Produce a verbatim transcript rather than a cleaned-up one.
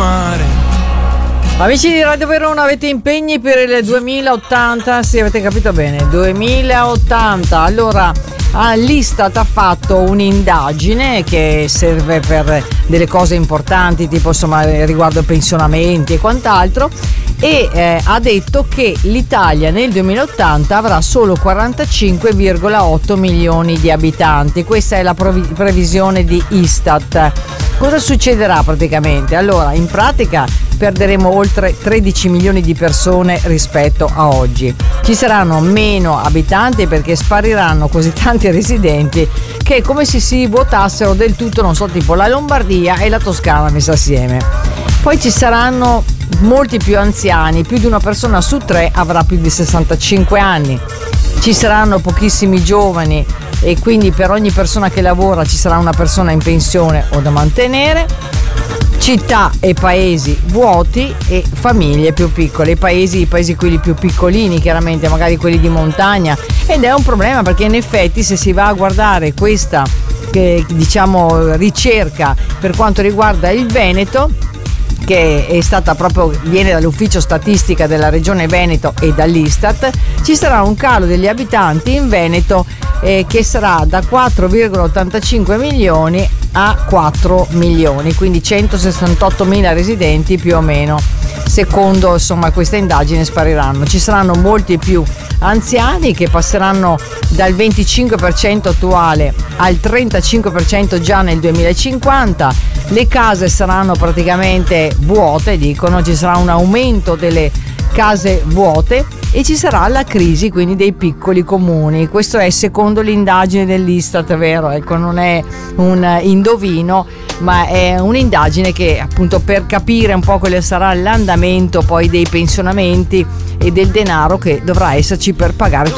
mare. Amici di Radio Verona, avete impegni per il duemilaottanta? Sì, avete capito bene, duemilaottanta. Allora, l'Istat ha fatto un'indagine che serve per delle cose importanti, tipo insomma riguardo pensionamenti e quant'altro, e eh, ha detto che l'Italia nel duemilaottanta avrà solo quarantacinque virgola otto milioni di abitanti. Questa è la provi- previsione di Istat. Cosa succederà praticamente? Allora, in pratica perderemo oltre tredici milioni di persone rispetto a oggi. Ci saranno meno abitanti perché spariranno così tanti residenti che è come se si vuotassero del tutto, non so, tipo la Lombardia e la Toscana messe assieme. Poi ci saranno molti più anziani, più di una persona su tre avrà più di sessantacinque anni. Ci saranno pochissimi giovani e quindi per ogni persona che lavora ci sarà una persona in pensione o da mantenere. Città e paesi vuoti e famiglie più piccole, i paesi, i paesi quelli più piccolini, chiaramente magari quelli di montagna, ed è un problema perché in effetti se si va a guardare questa che, diciamo ricerca per quanto riguarda il Veneto, che è stata proprio viene dall'ufficio statistica della regione Veneto e dall'Istat, ci sarà un calo degli abitanti in Veneto eh, che sarà da quattro virgola ottantacinque milioni a quattro milioni, quindi centosessantotto mila residenti più o meno. Secondo insomma questa indagine spariranno. Ci saranno molti più anziani che passeranno dal venticinque per cento attuale al trentacinque per cento già nel duemilacinquanta. Le case saranno praticamente vuote, dicono, ci sarà un aumento delle case vuote e ci sarà la crisi quindi dei piccoli comuni. Questo è secondo l'indagine dell'Istat, vero? Ecco, non è un indovino, ma è un'indagine che appunto per capire un po' quale sarà l'andamento poi dei pensionamenti e del denaro che dovrà esserci per pagare